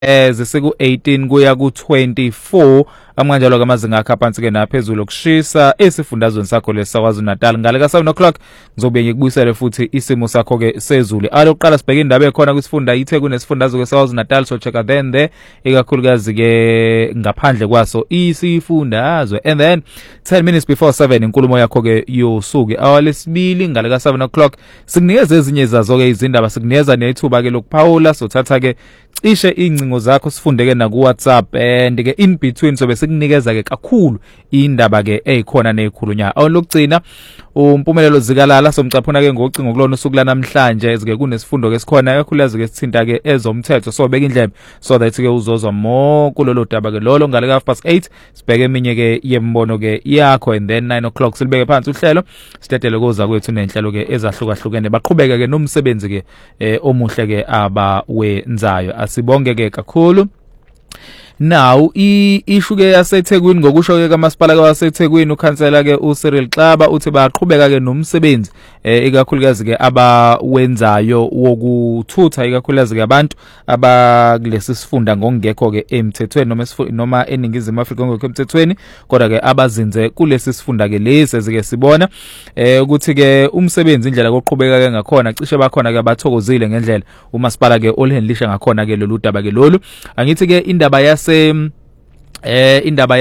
zisiku-18 kuya ku-24 amanjalo kamazinga akha phansi ke naphezulu okushisa esifundazweni sakho lesaKwaZulu Natal ngale ka7 o'clock ngizobe ngikubuyisele futhi isimo sakho ke sezulu alokuqala sibheke indaba ekhona kwisifunda iThekwini nesifundazwe ke saKwaZulu Natal so check then there ikakhulukazi ke ngaphandle kwaso isifundazwe and then 10 minutes before 7 inkulumo yakho ke yosuku awalesibili ngale ka7 o'clock sikunikeza ezinye zazo ke izindaba sikunikeza nethuba ke lokuphawula so thatha ke cishe incingo zakho sifundeke na ku WhatsApp and ke in between sobe sikunikeza ke kakhulu indaba ke ezikhona nezikhulunywa awulokugcina umpumelelo zikalala somcaphuna ke ngocingo kulona usuku lanamhlanje ezike kunesifundo ke sikhona kakhulukazi ke sithinta ke ezomthetho so beka indlebe so that ke uzozwa mo kulolo daba ke lolo ngale ka 8 sibheke eminye ke yembono ke yakho and then 9 o'clock silibeke phansi uhlelo sitetele koza kwethu nenhlelo ke ezahlukahlukene baqhubeka ke nomsebenzi ke omuhle ke abawenzayo asibonge ke kakhulu. Now ishu ke yaseThekwini ngokusho ke kamasipala kwaseThekwini ukhansela ke uCyril Xaba uthi baqhubeka ke nomsebenzi ikakhulukazi ke abawenzayo wokuthutha ikakhulukazi ke abantu abakulesi sifunda ngokungekho ke emthethweni noma eningizimu Afrika ngokho emthethweni kodwa ke abazinze kulesi sifunda ke lesi ezike sibona ukuthi ke umsebenzi indlela koqhubeka ke ngakhona cishe bakhona ke bathokozile ngendlela umasipala ke olihendlisha ngakhona ke lolu daba ke lolu angithi ke indaba yase indaba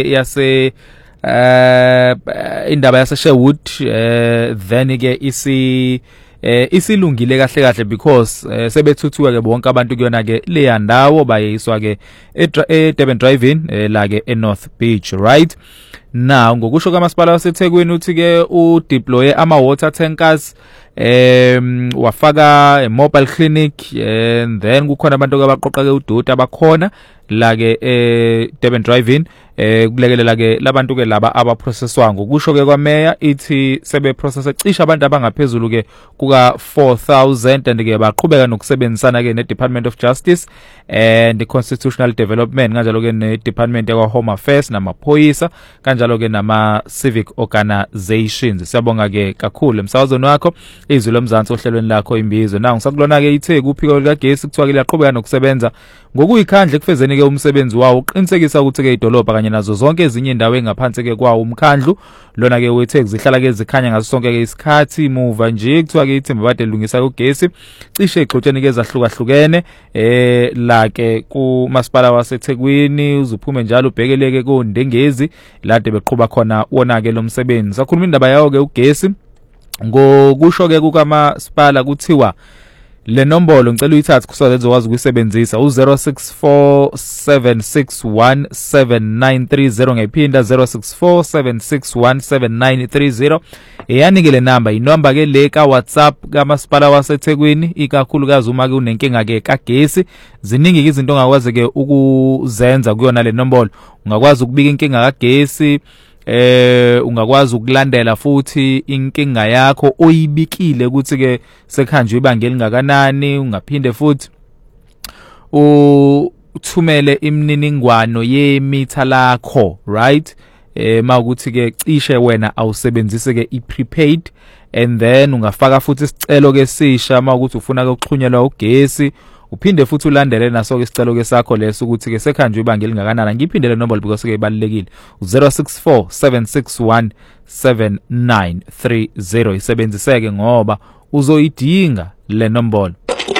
yase Sherwood then ke isilungile kahle kahle because sebethuthuka ke bonke abantu kuyona ke leya ndawo bayiswa ke eDurban Drive-in la ke eNorth Beach right now ngokusho kamasipala waseThekwini uthi ke udeploye ama water tankers wafaka mobile clinic and then kukhona abantu abaqoqa ke uDuta abakhona la ke Durban Drive-in kulekelela ke labantu ke laba abaprocesswa ngokusho ke kwameya ithi sebe process cisha abantu abangaphezulu ke kuka 4000 and ke baqhubeka nokusebenzisana ke neDepartment of Justice and the Constitutional Development kanjalo ke neDepartment ya Home Affairs namaphoyisa kanjalo ke nama civic organizations siyabonga ke kakhulu emsakazweni wakho izwi lomzansi ohlelweni lakho imbizwe nawo ngisakulona ke ithe kuphiko likagesi kuthiwa ke liyaqhubeka nokusebenza ngokuyikhandle kufezeni ke umsebenzi wawo uqinisekisa ukuthi ke idolobha kanye nazo zonke ezinye indawo engaphansi ke kwawo umkhandlu lona ke wethe zihlala ke zikhanya ngaso sonke ke isikhathi muva nje kuthiwa ke ithemba bade lungisa ugesi cishe exoxeni ke ezahlukahlukene la ke kumasipala waseThekwini uzuphume njalo ubhekeleke koNdengezi lade beqhubha khona wona ke lo msebenzi sakhuluma indaba yawo ke ugesi ngokusho ke kukamasipala kuthiwa le nombolo ngicela uyithathe kusoze ezokwazi ukuyisebenzisa u0647617930 ngayiphinda 0647617930 eyanike le number inamba ke le ka WhatsApp kamasipala waseThekwini ikakhulukazi uma ke unenkinga ke kagesi ziningi izinto ongakwazi ke ukuzenza kuyona le nombolo ungakwazi ukubika inkinga kagesi ungakwazi ukulandela futhi inkinga yakho oyibikile ukuthi ke sekhanjwe ibanga elingakanani ungaphinde futhi uthumele imininingwano yemitha lakho right mawukuthi ke cishe wena awusebenzise ke iprepaid and then ungafaka futhi isicelo ke sisha mawukuthi ufuna ke ukuxhunyelwa ugesi uphinde futhi ulandele naso ke isicelo ke sakho leso ukuthi ke sekhanjwe ibanga elingakanani ngiphindele nombolo because ke ibalekile 0647617930 isebenziseke ngoba uzoyidinga le nombolo.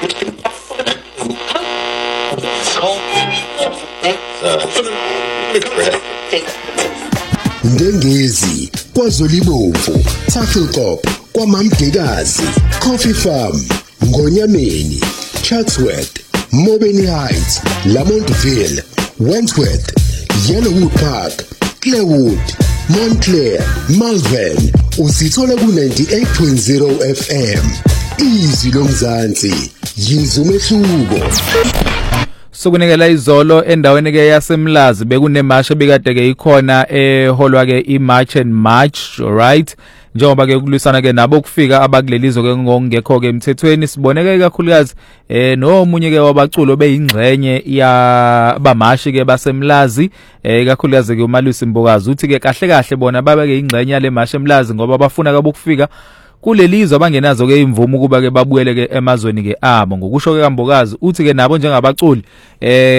Ndengezi kwaZolibomvu Tafelkop kwaMamdekazi Coffee Farm Ngonyameni Chatsworth Mobeni Heights Lamontville Wentworth Yellowwood Park Clearwood Montclair Malvern usithola ku 98.0 FM izwi lomzansi yizwe umehluko. Sokunikela izolo endaweni ke yaseMlazi bekunemarch ebikade ke ikhona eholwa ke iMarch and March right njengoba ke kulwisana ke nabo kufika abakulelizwe ke ngokungekho ke emthethweni siboneke kakhulukazi nomunye ke wabaculo beyingxenye yabamashi ke baseMlazi kakhulukazi ke uMalusi Mbokazi uthi ke kahle kahle bona babe ke ingxenye yale march eMlazi ngoba bafuna ke ukufika kulelizwe abangenazo ke imvumo ukuba ke babuyele ke emazweni ke abo. Ngokusho ke kaMbokazi uthi ke nabo njengabaculi